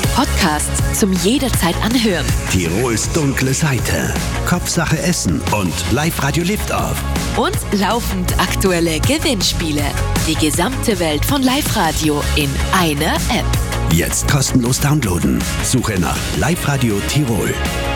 Podcasts zum jederzeit anhören. Tirols dunkle Seite, Kopfsache Essen und Live-Radio Lift-Off. Und laufend aktuelle Gewinnspiele. Die gesamte Welt von Live-Radio in einer App. Jetzt kostenlos downloaden. Suche nach Live-Radio Tirol.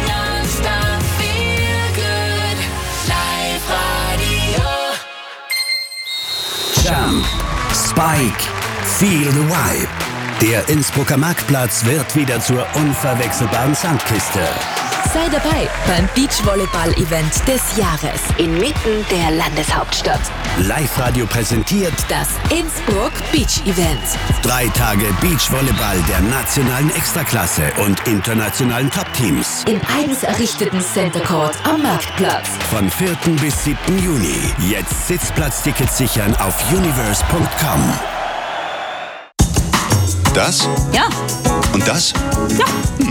Jump, Spike, Feel the Vibe. Der Innsbrucker Marktplatz wird wieder zur unverwechselbaren Sandkiste. Sei dabei beim Beachvolleyball-Event des Jahres inmitten der Landeshauptstadt. Live-Radio präsentiert das Innsbruck Beach Event. 3 Tage Beachvolleyball der nationalen Extraklasse und internationalen Top-Teams. Im eigens errichteten Center Court am Marktplatz. Von 4. bis 7. Juni. Jetzt Sitzplatztickets sichern auf universe.com. Das? Ja. Und das? Ja.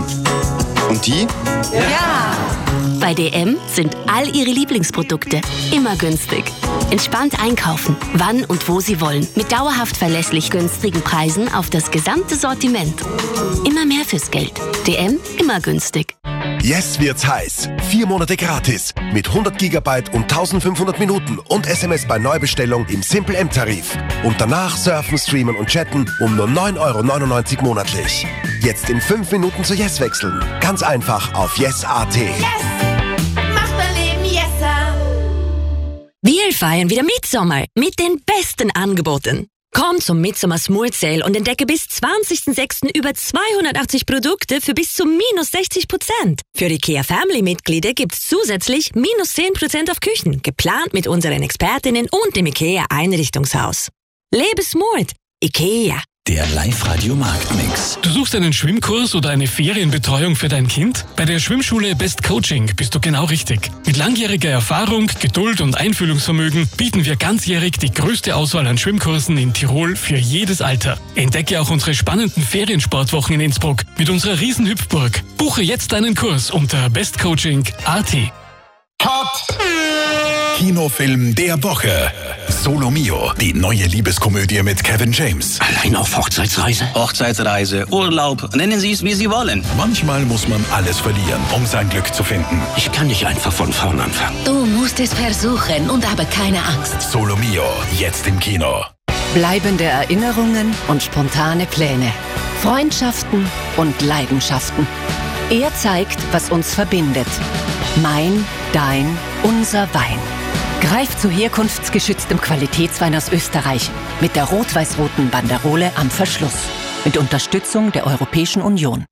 Und die? Ja. Bei DM sind all Ihre Lieblingsprodukte immer günstig. Entspannt einkaufen, wann und wo Sie wollen. Mit dauerhaft verlässlich günstigen Preisen auf das gesamte Sortiment. Immer mehr fürs Geld. DM, immer günstig. Jetzt wird's heiß. 4 Monate gratis. Mit 100 GB und 1500 Minuten und SMS bei Neubestellung im Simple M-Tarif. Und danach surfen, streamen und chatten um nur 9,99 € monatlich. Jetzt in 5 Minuten zu Yes wechseln. Ganz einfach auf yes.at. Yes! Macht mein Leben yesser! Wir feiern wieder Mitsommer mit den besten Angeboten. Komm zum Midsommer Smooth Sale und entdecke bis 20.06. über 280 Produkte für bis zu -60%. Für IKEA Family-Mitglieder gibt's zusätzlich -10% auf Küchen, geplant mit unseren Expertinnen und dem IKEA Einrichtungshaus. Lebe smooth. IKEA. Der Live-Radio Marktmix. Du suchst einen Schwimmkurs oder eine Ferienbetreuung für dein Kind? Bei der Schwimmschule Best Coaching bist du genau richtig. Mit langjähriger Erfahrung, Geduld und Einfühlungsvermögen bieten wir ganzjährig die größte Auswahl an Schwimmkursen in Tirol für jedes Alter. Entdecke auch unsere spannenden Feriensportwochen in Innsbruck mit unserer Riesenhüpfburg. Buche jetzt deinen Kurs unter bestcoaching.at. Cut! Kinofilm der Woche. Solo Mio, die neue Liebeskomödie mit Kevin James. Allein auf Hochzeitsreise? Hochzeitsreise, Urlaub, nennen Sie es, wie Sie wollen. Manchmal muss man alles verlieren, um sein Glück zu finden. Ich kann nicht einfach von vorn anfangen. Du musst es versuchen und habe keine Angst. Solo Mio, jetzt im Kino. Bleibende Erinnerungen und spontane Pläne. Freundschaften und Leidenschaften. Er zeigt, was uns verbindet. Mein, dein, unser Wein. Greif zu herkunftsgeschütztem Qualitätswein aus Österreich mit der rot-weiß-roten Banderole am Verschluss. Mit Unterstützung der Europäischen Union.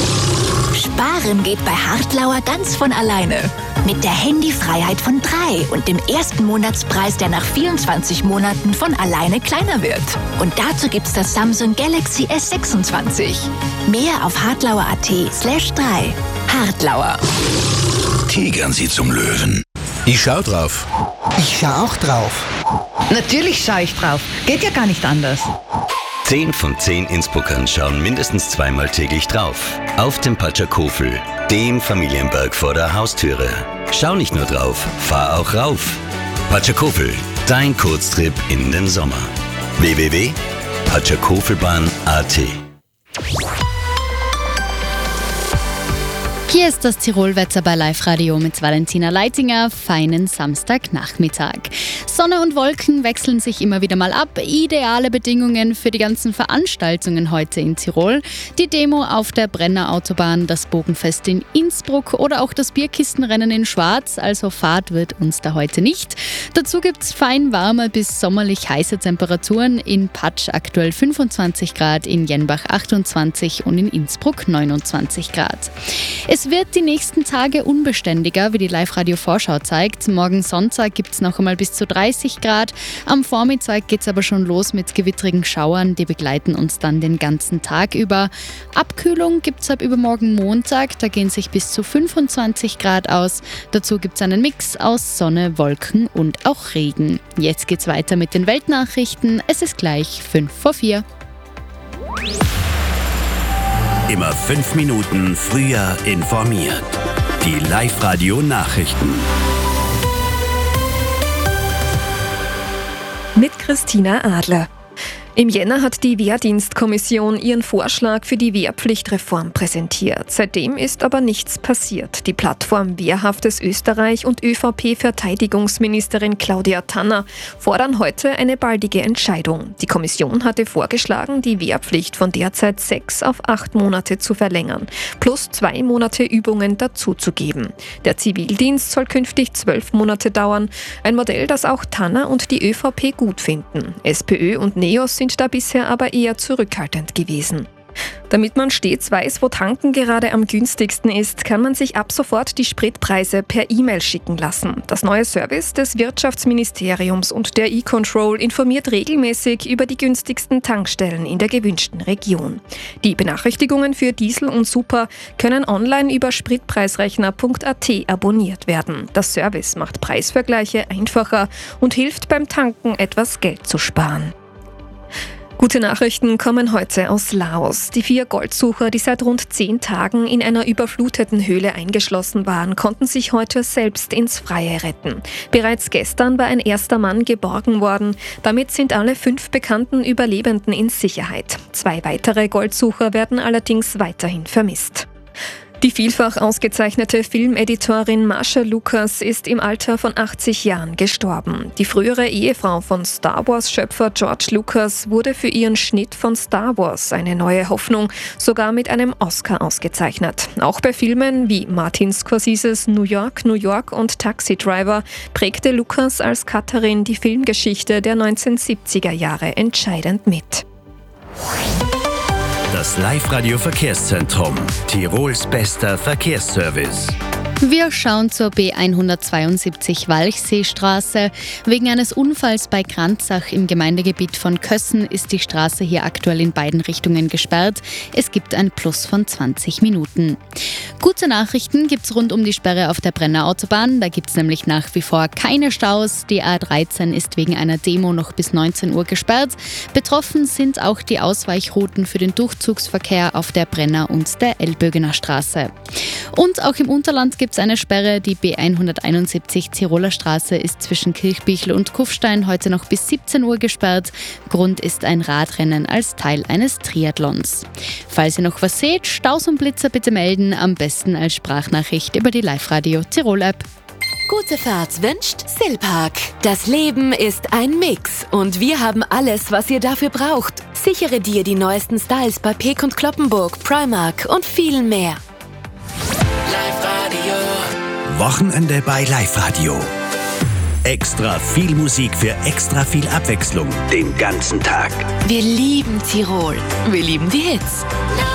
Sparen geht bei Hartlauer ganz von alleine. Mit der Handyfreiheit von 3 und dem ersten Monatspreis, der nach 24 Monaten von alleine kleiner wird. Und dazu gibt's das Samsung Galaxy S26. Mehr auf hartlauer.at/3. Hartlauer. Tigern Sie zum Löwen. Ich schau drauf. Ich schau auch drauf. Natürlich schau ich drauf. Geht ja gar nicht anders. 10 von 10 Innsbruckern schauen mindestens zweimal täglich drauf. Auf dem Patschakofel, dem Familienberg vor der Haustüre. Schau nicht nur drauf, fahr auch rauf. Patschakofel, dein Kurztrip in den Sommer. www.patschakofelbahn.at. Hier ist das Tirolwetter bei Live-Radio mit Valentina Leitinger. Feinen Samstagnachmittag. Sonne und Wolken wechseln sich immer wieder mal ab. Ideale Bedingungen für die ganzen Veranstaltungen heute in Tirol. Die Demo auf der Brenner Autobahn, das Bogenfest in Innsbruck oder auch das Bierkistenrennen in Schwarz. Also Fahrt wird uns da heute nicht. Dazu gibt es fein warme bis sommerlich heiße Temperaturen. In Patsch aktuell 25 Grad, in Jenbach 28 und in Innsbruck 29 Grad. Es wird die nächsten Tage unbeständiger, wie die Live-Radio-Vorschau zeigt. Morgen Sonntag gibt es noch einmal bis zu 30 Grad. Am Vormittag geht es aber schon los mit gewittrigen Schauern. Die begleiten uns dann den ganzen Tag über. Abkühlung gibt es ab übermorgen Montag. Da gehen sich bis zu 25 Grad aus. Dazu gibt es einen Mix aus Sonne, Wolken und auch Regen. Jetzt geht's weiter mit den Weltnachrichten. Es ist gleich 3:55. Immer 5 Minuten früher informiert. Die Live-Radio-Nachrichten. Mit Christina Adler. Im Jänner hat die Wehrdienstkommission ihren Vorschlag für die Wehrpflichtreform präsentiert. Seitdem ist aber nichts passiert. Die Plattform Wehrhaftes Österreich und ÖVP-Verteidigungsministerin Claudia Tanner fordern heute eine baldige Entscheidung. Die Kommission hatte vorgeschlagen, die Wehrpflicht von derzeit 6 auf 8 Monate zu verlängern, plus 2 Monate Übungen dazuzugeben. Der Zivildienst soll künftig 12 Monate dauern, ein Modell, das auch Tanner und die ÖVP gut finden. SPÖ und NEOS sind da bisher aber eher zurückhaltend gewesen. Damit man stets weiß, wo tanken gerade am günstigsten ist, kann man sich ab sofort die Spritpreise per E-Mail schicken lassen. Das neue Service des Wirtschaftsministeriums und der E-Control informiert regelmäßig über die günstigsten Tankstellen in der gewünschten Region. Die Benachrichtigungen für Diesel und Super können online über spritpreisrechner.at abonniert werden. Das Service macht Preisvergleiche einfacher und hilft beim Tanken etwas Geld zu sparen. Gute Nachrichten kommen heute aus Laos. Die 4 Goldsucher, die seit rund 10 Tagen in einer überfluteten Höhle eingeschlossen waren, konnten sich heute selbst ins Freie retten. Bereits gestern war ein erster Mann geborgen worden. Damit sind alle 5 bekannten Überlebenden in Sicherheit. 2 weitere Goldsucher werden allerdings weiterhin vermisst. Die vielfach ausgezeichnete Filmeditorin Marsha Lucas ist im Alter von 80 Jahren gestorben. Die frühere Ehefrau von Star Wars-Schöpfer George Lucas wurde für ihren Schnitt von Star Wars, eine neue Hoffnung, sogar mit einem Oscar ausgezeichnet. Auch bei Filmen wie Martin Scorseses New York, New York und Taxi Driver prägte Lucas als Cutterin die Filmgeschichte der 1970er Jahre entscheidend mit. Das Live-Radio-Verkehrszentrum. Tirols bester Verkehrsservice. Wir schauen zur B172 Walchseestraße. Wegen eines Unfalls bei Kranzach im Gemeindegebiet von Kössen ist die Straße hier aktuell in beiden Richtungen gesperrt. Es gibt ein Plus von 20 Minuten. Gute Nachrichten gibt es rund um die Sperre auf der Brenner Autobahn. Da gibt es nämlich nach wie vor keine Staus. Die A13 ist wegen einer Demo noch bis 19 Uhr gesperrt. Betroffen sind auch die Ausweichrouten für den Durchzugsverkehr auf der Brenner und der Elbögener Straße. Und auch im Unterland gibt es eine Sperre. Die B171 Tiroler Straße ist zwischen Kirchbichl und Kufstein heute noch bis 17 Uhr gesperrt. Grund ist ein Radrennen als Teil eines Triathlons. Falls ihr noch was seht, Staus und Blitzer bitte melden, am besten als Sprachnachricht über die Live-Radio Tirol-App. Gute Fahrt wünscht Silpark. Das Leben ist ein Mix und wir haben alles, was ihr dafür braucht. Sichere dir die neuesten Styles bei Peek und Cloppenburg, Primark und viel mehr. Live-Radio. Wochenende bei Live-Radio. Extra viel Musik für extra viel Abwechslung den ganzen Tag. Wir lieben Tirol. Wir lieben die Hits.